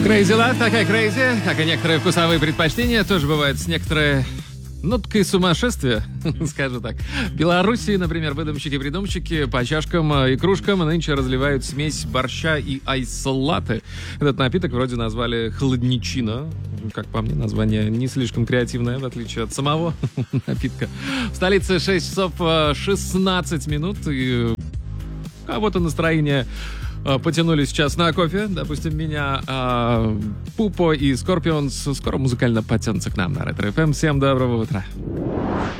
Crazy Love, такая crazy, как и некоторые вкусовые предпочтения, тоже бывает с некоторой ноткой сумасшествия, скажу так. В Белоруссии, например, выдумщики-придумщики по чашкам и кружкам нынче разливают смесь борща и айс-латте. Этот напиток вроде назвали «хладничина». Как по мне, название не слишком креативное, в отличие от самого напитка. В столице 6 часов 16 минут, и у кого-то настроение потянули сейчас на кофе. Допустим, меня Пупо и Скорпионс скоро музыкально потянутся к нам на Ретро FM. Всем доброго утра.